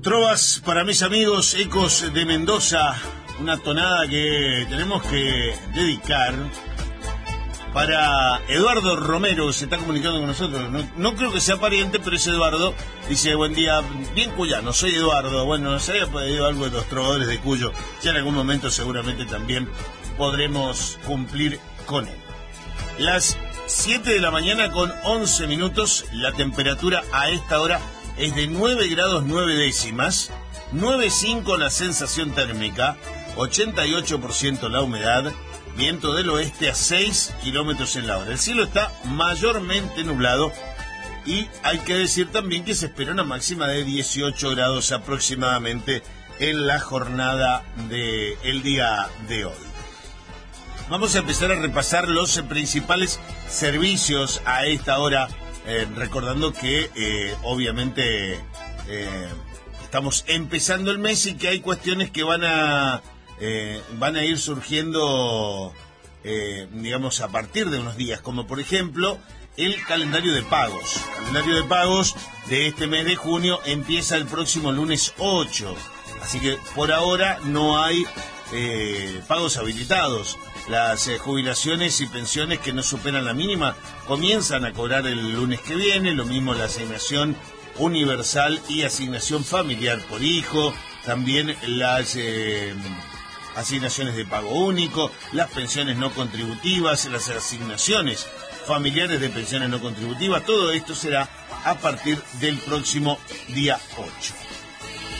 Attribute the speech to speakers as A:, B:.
A: Trovas para mis amigos, ecos de Mendoza, una tonada que tenemos que dedicar para Eduardo Romero, que se está comunicando con nosotros. No creo que sea pariente, pero es Eduardo. Dice, buen día, bien cuyano, soy Eduardo. Bueno, nos había pedido algo de los trovadores de Cuyo. Ya en algún momento seguramente también podremos cumplir con él. Las 7 de la mañana con 11 minutos, la temperatura a esta hora es de 9 grados 9 décimas, 9,5 la sensación térmica, 88% la humedad, viento del oeste a 6 kilómetros en la hora. El cielo está mayormente nublado y hay que decir también que se espera una máxima de 18 grados aproximadamente en la jornada del día de hoy. Vamos a empezar a repasar los principales servicios a esta hora. Recordando que obviamente estamos empezando el mes y que hay cuestiones que van a ir surgiendo, digamos, a partir de unos días, como por ejemplo el calendario de pagos. El calendario de pagos de este mes de junio empieza el próximo lunes 8, así que por ahora no hay pagos habilitados. Las jubilaciones y pensiones que no superan la mínima comienzan a cobrar el lunes que viene, lo mismo la asignación universal y asignación familiar por hijo, también las asignaciones de pago único, las pensiones no contributivas, las asignaciones familiares de pensiones no contributivas, todo esto será a partir del próximo día 8.